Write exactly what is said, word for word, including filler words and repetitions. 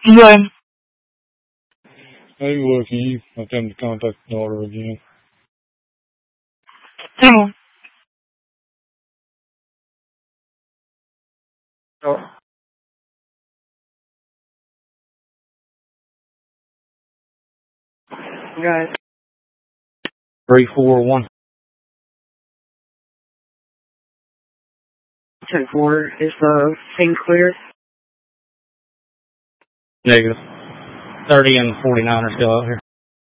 Yeah. Hey, look, can you attempt to contact the daughter again? Yeah. Oh. Guys. Three, four, one. ten four, is the thing clear? Negative. thirty and forty-nine are still out here.